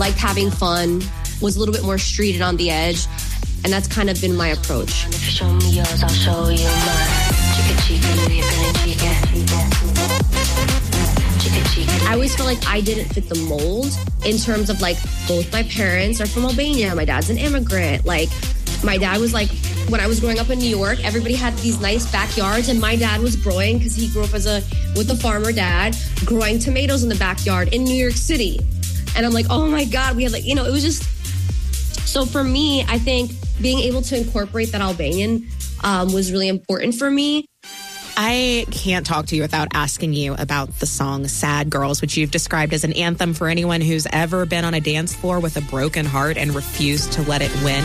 liked having fun, was a little bit more street and on the edge. And that's kind of been my approach. If you show me yours, I'll show you mine. I always feel like I didn't fit the mold in terms of like both my parents are from Albania. My dad's an immigrant. Like my dad was like, when I was growing up in New York, everybody had these nice backyards, and my dad was growing, because he grew up with a farmer dad, growing tomatoes in the backyard in New York City. And I'm like, oh my God, we had like, it was just, so for me, I think being able to incorporate that Albanian was really important for me. I can't talk to you without asking you about the song Sad Girls, which you've described as an anthem for anyone who's ever been on a dance floor with a broken heart and refused to let it win.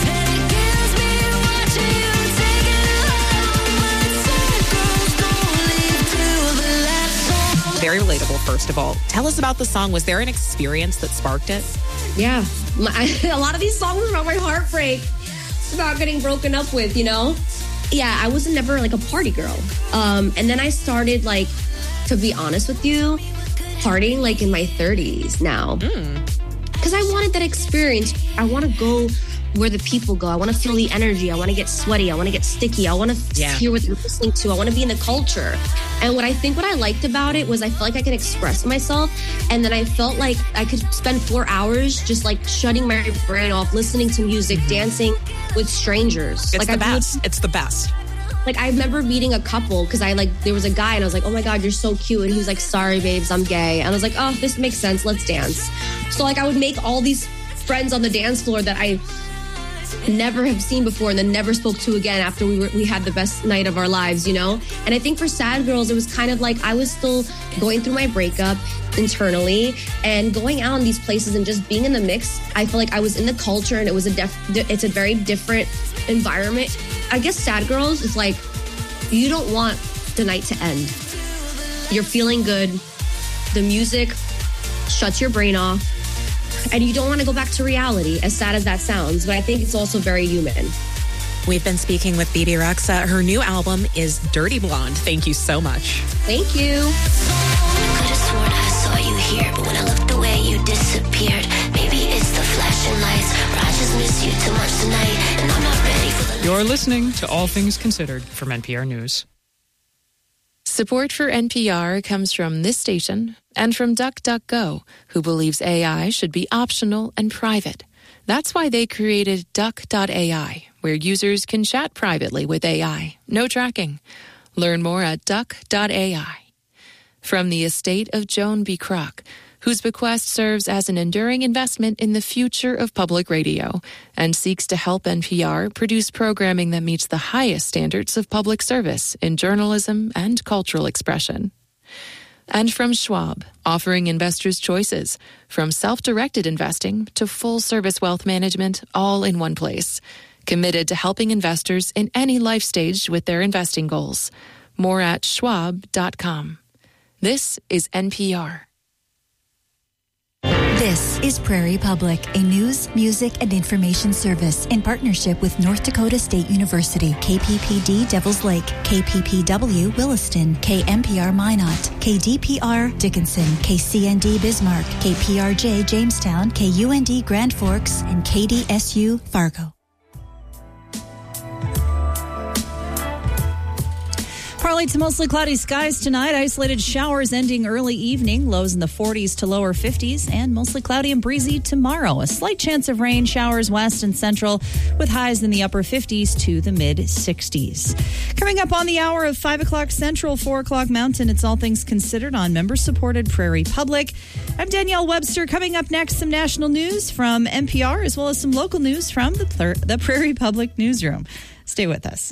Very relatable, first of all. Tell us about the song. Was there an experience that sparked it? Yeah. A lot of these songs are about my heartbreak. It's about getting broken up with, Yeah, I was never like a party girl. And then I started to be honest with you, partying like in my 30s now. Because I wanted that experience. I want to go where the people go. I want to feel the energy. I want to get sweaty. I want to get sticky. I want to hear what they're listening to. I want to be in the culture. And what I liked about it was I felt like I could express myself. And then I felt like I could spend 4 hours just shutting my brain off, listening to music, dancing with strangers. It's the best. It's the best. I remember meeting a couple because there was a guy and I was like, oh my God, you're so cute. And he was like, sorry, babes, I'm gay. And I was like, oh, this makes sense. Let's dance. So I would make all these friends on the dance floor that I never have seen before and then never spoke to again after we had the best night of our lives, And I think for Sad Girls, it was kind of like I was still going through my breakup internally and going out in these places and just being in the mix. I feel like I was in the culture and it was it's a very different environment. I guess Sad Girls is like, you don't want the night to end. You're feeling good. The music shuts your brain off. And you don't want to go back to reality, as sad as that sounds. But I think it's also very human. We've been speaking with Bebe Rexha. Her new album is Dirty Blonde. Thank you so much. Thank you. I could have sworn I saw you here, but when I looked away, you disappeared. Maybe it's the flashing lights, or I just miss you too much tonight, and I'm not ready for the... You're listening to All Things Considered from NPR News. Support for NPR comes from this station and from DuckDuckGo, who believes AI should be optional and private. That's why they created Duck.ai, where users can chat privately with AI. No tracking. Learn more at Duck.ai. From the estate of Joan B. Kroc, whose bequest serves as an enduring investment in the future of public radio and seeks to help NPR produce programming that meets the highest standards of public service in journalism and cultural expression. And from Schwab, offering investors choices, from self-directed investing to full-service wealth management, all in one place. Committed to helping investors in any life stage with their investing goals. More at schwab.com. This is NPR. This is Prairie Public, a news, music, and information service in partnership with North Dakota State University, KPPD Devils Lake, KPPW Williston, KMPR Minot, KDPR Dickinson, KCND Bismarck, KPRJ Jamestown, KUND Grand Forks, and KDSU Fargo. Partly to mostly cloudy skies tonight. Isolated showers ending early evening. Lows in the 40s to lower 50s. And mostly cloudy and breezy tomorrow. A slight chance of rain showers west and central with highs in the upper 50s to the mid 60s. Coming up on the hour of 5 o'clock Central, 4 o'clock Mountain, it's All Things Considered on member-supported Prairie Public. I'm Danielle Webster. Coming up next, some national news from NPR as well as some local news from the Prairie Public Newsroom. Stay with us.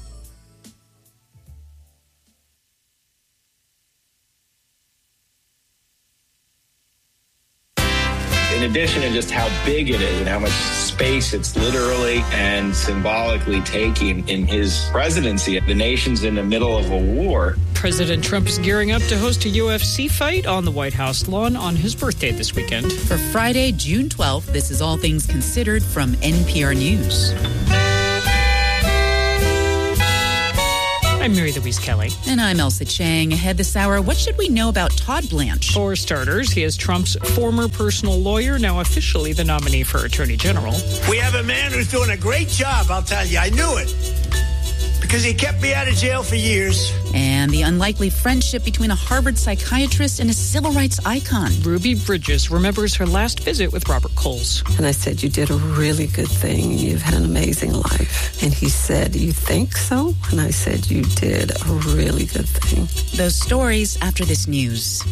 In addition to just how big it is and how much space it's literally and symbolically taking in his presidency, the nation's in the middle of a war. President Trump is gearing up to host a UFC fight on the White House lawn on his birthday this weekend. For Friday, June 12th, this is All Things Considered from NPR News. I'm Mary Louise Kelly. And I'm Elsa Chang. Ahead this hour, what should we know about Todd Blanche? For starters, he is Trump's former personal lawyer, now officially the nominee for Attorney General. We have a man who's doing a great job, I'll tell you. I knew it. Because he kept me out of jail for years. And the unlikely friendship between a Harvard psychiatrist and a civil rights icon. Ruby Bridges remembers her last visit with Robert Coles. And I said, you did a really good thing. You've had an amazing life. And he said, you think so? And I said, you did a really good thing. Those stories after this news.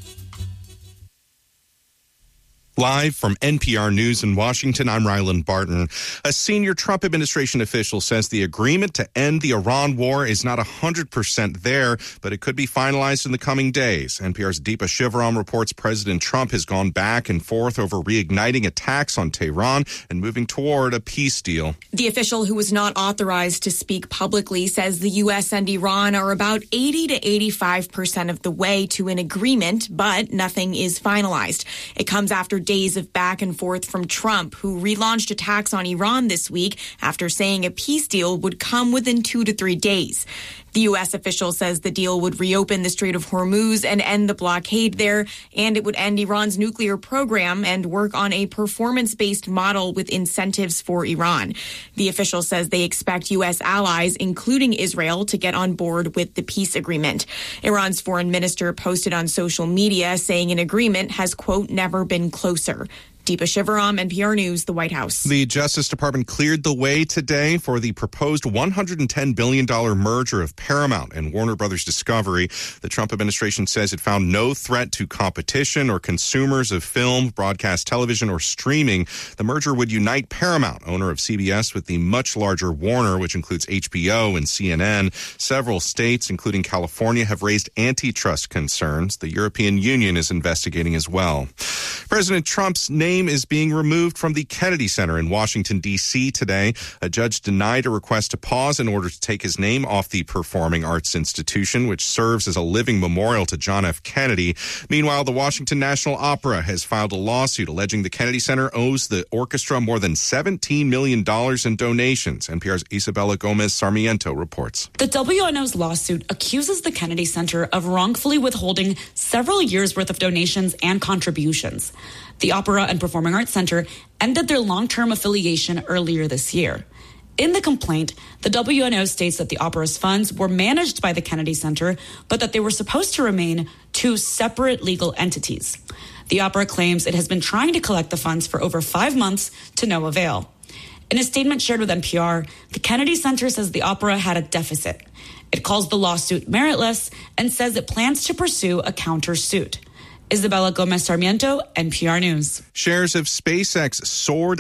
Live from NPR News in Washington, I'm Ryland Barton. A senior Trump administration official says the agreement to end the Iran war is not 100% there, but it could be finalized in the coming days. NPR's Deepa Shivaram reports President Trump has gone back and forth over reigniting attacks on Tehran and moving toward a peace deal. The official, who was not authorized to speak publicly, says the U.S. and Iran are about 80 to 85% of the way to an agreement, but nothing is finalized. It comes after days of back and forth from Trump, who relaunched attacks on Iran this week after saying a peace deal would come within 2 to 3 days. The U.S. official says the deal would reopen the Strait of Hormuz and end the blockade there, and it would end Iran's nuclear program and work on a performance-based model with incentives for Iran. The official says they expect U.S. allies, including Israel, to get on board with the peace agreement. Iran's foreign minister posted on social media saying an agreement has, quote, never been closer. Deepa Shivaram, NPR News, the White House. The Justice Department cleared the way today for the proposed $110 billion merger of Paramount and Warner Brothers Discovery. The Trump administration says it found no threat to competition or consumers of film, broadcast television, or streaming. The merger would unite Paramount, owner of CBS, with the much larger Warner, which includes HBO and CNN. Several states, including California, have raised antitrust concerns. The European Union is investigating as well. President Trump's name is being removed from the Kennedy Center in Washington, D.C. today. A judge denied a request to pause in order to take his name off the Performing Arts Institution, which serves as a living memorial to John F. Kennedy. Meanwhile, the Washington National Opera has filed a lawsuit alleging the Kennedy Center owes the orchestra more than $17 million in donations. NPR's Isabella Gomez Sarmiento reports. The WNO's lawsuit accuses the Kennedy Center of wrongfully withholding several years' worth of donations and contributions. The Opera and Performing Arts Center ended their long-term affiliation earlier this year. In the complaint, the WNO states that the opera's funds were managed by the Kennedy Center, but that they were supposed to remain two separate legal entities. The opera claims it has been trying to collect the funds for over 5 months to no avail. In a statement shared with NPR, the Kennedy Center says the opera had a deficit. It calls the lawsuit meritless and says it plans to pursue a countersuit. Isabella Gomez Sarmiento, NPR News. Shares of SpaceX soared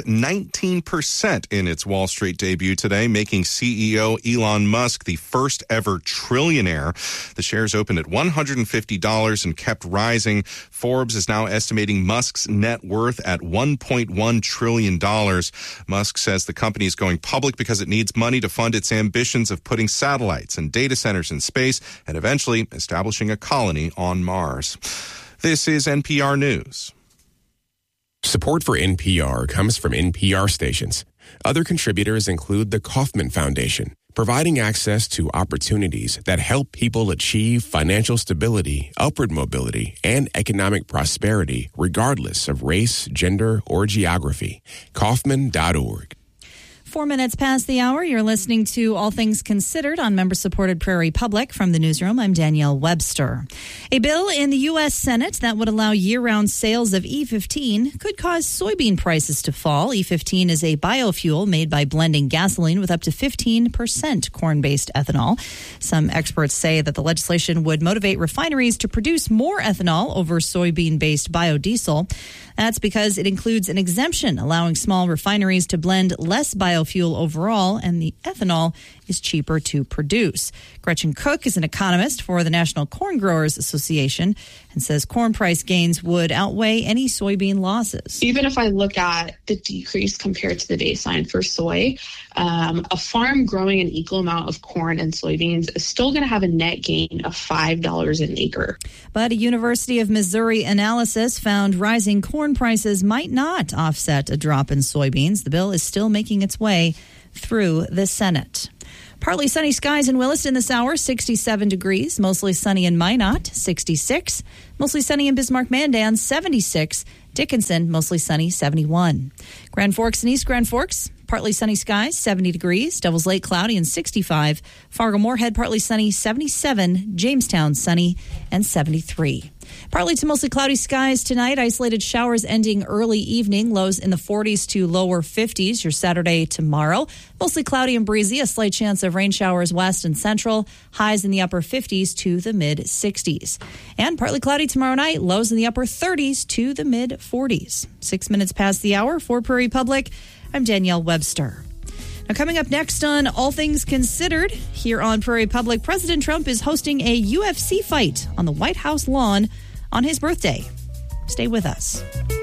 19% in its Wall Street debut today, making CEO Elon Musk the first ever trillionaire. The shares opened at $150 and kept rising. Forbes is now estimating Musk's net worth at $1.1 trillion. Musk says the company is going public because it needs money to fund its ambitions of putting satellites and data centers in space and eventually establishing a colony on Mars. This is NPR News. Support for NPR comes from NPR stations. Other contributors include the Kauffman Foundation, providing access to opportunities that help people achieve financial stability, upward mobility, and economic prosperity, regardless of race, gender, or geography. Kauffman.org. 4 minutes past the hour, you're listening to All Things Considered on member-supported Prairie Public. From the newsroom, I'm Danielle Webster. A bill in the U.S. Senate that would allow year-round sales of E15 could cause soybean prices to fall. E15 is a biofuel made by blending gasoline with up to 15% corn-based ethanol. Some experts say that the legislation would motivate refineries to produce more ethanol over soybean-based biodiesel. That's because it includes an exemption allowing small refineries to blend less biofuel overall, and the ethanol is cheaper to produce. Gretchen Cook is an economist for the National Corn Growers Association and says corn price gains would outweigh any soybean losses. Even if I look at the decrease compared to the baseline for soy, a farm growing an equal amount of corn and soybeans is still going to have a net gain of $5 an acre. But a University of Missouri analysis found rising corn prices might not offset a drop in soybeans. The bill is still making its way through the Senate. Partly sunny skies in Williston this hour, 67 degrees. Mostly sunny in Minot, 66. Mostly sunny in Bismarck-Mandan, 76. Dickinson, mostly sunny, 71. Grand Forks and East Grand Forks, partly sunny skies, 70 degrees. Devils Lake, cloudy and 65. Fargo-Moorhead, partly sunny, 77. Jamestown, sunny and 73. Partly to mostly cloudy skies tonight. Isolated showers ending early evening. Lows in the 40s to lower 50s. Your Saturday tomorrow. Mostly cloudy and breezy. A slight chance of rain showers west and central. Highs in the upper 50s to the mid 60s. And partly cloudy tomorrow night. Lows in the upper 30s to the mid 40s. 6 minutes past the hour. For Prairie Public, I'm Danielle Webster. Now, coming up next on All Things Considered, here on Prairie Public, President Trump is hosting a UFC fight on the White House lawn on his birthday. Stay with us.